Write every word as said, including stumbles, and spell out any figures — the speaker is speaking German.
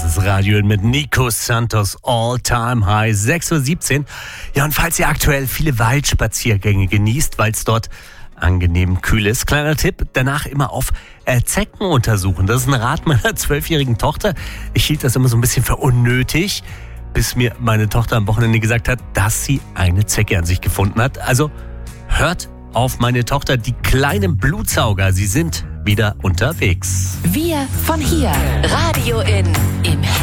ist Radio mit Nico Santos, All-Time High, sechs Uhr siebzehn. Ja, und falls ihr aktuell viele Waldspaziergänge genießt, weil es dort angenehm kühl ist, kleiner Tipp, danach immer auf äh, Zecken untersuchen. Das ist ein Rat meiner zwölfjährigen Tochter. Ich hielt das immer so ein bisschen für unnötig, bis mir meine Tochter am Wochenende gesagt hat, dass sie eine Zecke an sich gefunden hat. Also hört auf meine Tochter, die kleinen Blutsauger, sie sind wieder unterwegs. Wir von hier, Radio in im